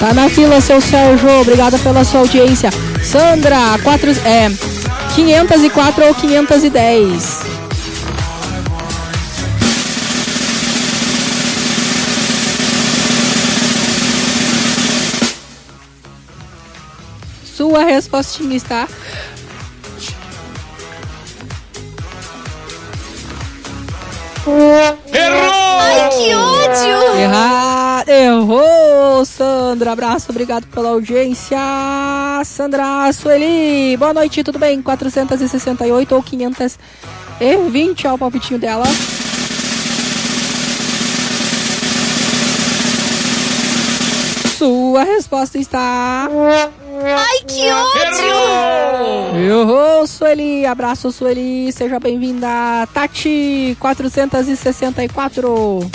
Tá na fila, seu Sérgio. Obrigada pela sua audiência. Sandra, 504 ou 510? Sua respostinha está... Errou! Ai, que ódio! Errado, errou, Sandra. Abraço, obrigado pela audiência. Sandra Sueli, boa noite, tudo bem? 468 ou 520 é o palpitinho dela. Sua resposta está... Ai, que ódio! Errou, Sueli. Abraço, Sueli. Seja bem-vinda. Tati, 464.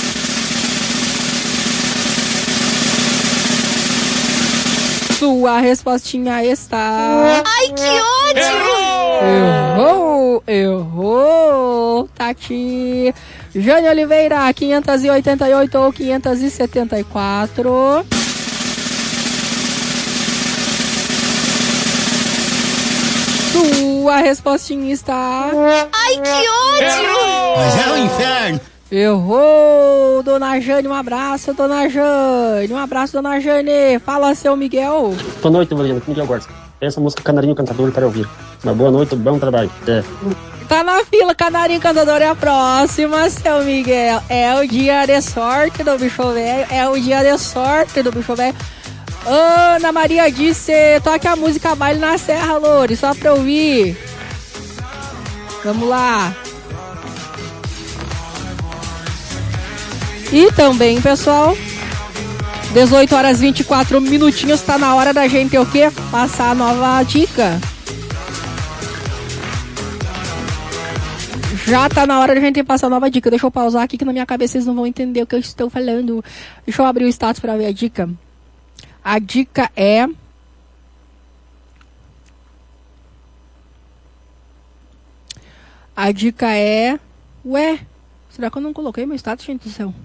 Sua respostinha está... Ai, que Errou, ódio! errou, Tati. Jane Oliveira, 588 ou 574. Sua respostinha está... Ai, que ódio! Mas é o inferno. Errou, dona Jane, um abraço, dona Jane. Um abraço, dona Jane. Fala, seu Miguel. Boa noite, Valina. Miguel Gorski. Essa música Canarinho Cantador para ouvir. Uma boa noite, bom trabalho. Até. Tá na fila, Canarinho Cantador é a próxima, seu Miguel. É o dia de sorte do bicho velho. É o dia de sorte do bicho velho. Ana Maria disse, toque a música Baile na Serra, Loure, só pra ouvir. Vamos lá. E também, pessoal, 18 horas 24 minutinhos, tá na hora da gente o quê? Passar a nova dica. Já tá na hora da gente passar a nova dica. Deixa eu pausar aqui que na minha cabeça vocês não vão entender o que eu estou falando. Deixa eu abrir o status pra ver a dica. A dica é... A dica é... Ué, será que eu não coloquei meu status, gente do céu?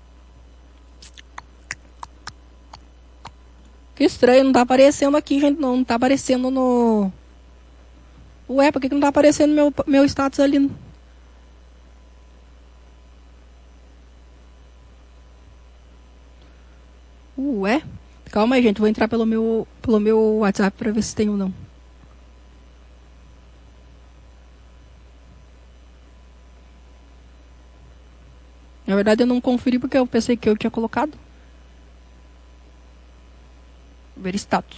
Que estranho, não tá aparecendo aqui, gente. Não tá aparecendo no... Ué, por que não tá aparecendo meu status ali? Ué? Calma aí, gente. Vou entrar pelo meu WhatsApp pra ver se tem ou não. Na verdade, eu não conferi porque eu pensei que eu tinha colocado. Ver status.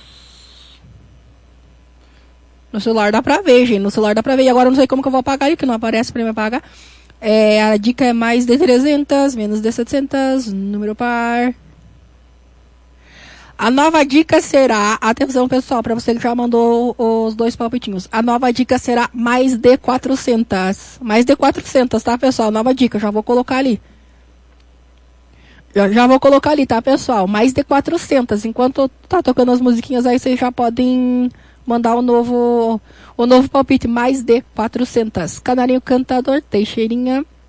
No celular dá pra ver, gente. No celular dá pra ver. E agora eu não sei como que eu vou apagar aí, que não aparece pra mim apagar. A dica é mais de 300, menos de 700, número par. A nova dica será... Atenção, pessoal, pra você que já mandou os dois palpitinhos. A nova dica será mais de 400. Mais de 400, tá, pessoal? Nova dica, já vou colocar ali. Já vou colocar ali, tá, pessoal? Mais de 400. Enquanto tá tocando as musiquinhas aí, vocês já podem mandar o novo palpite. Mais de 400. Canarinho Cantador, Teixeirinha.